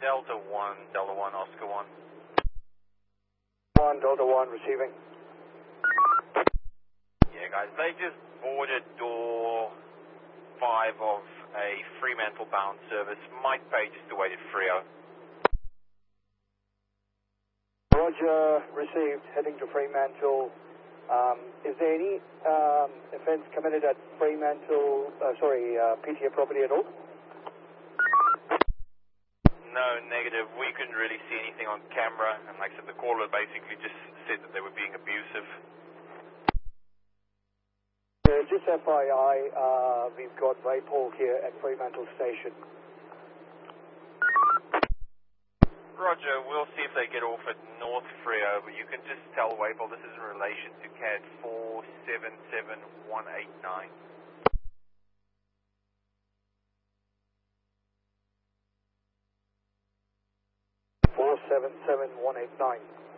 Delta 1, Oscar 1. 1, Delta 1, receiving. Yeah, guys, they just boarded door 5 of a Fremantle bound service. Mike Page just awaited Frio. Roger, received, heading to Fremantle. Is there any offence committed at Fremantle, PTA property at all? No, negative. We couldn't really see anything on camera, and like I said, the caller basically just said that they were being abusive. Just FYI, we've got Vapor here at Fremantle Station. Roger, we'll see if they get off at North Freo, but you can just tell Waypole this is in relation to CAD 477189. 477189.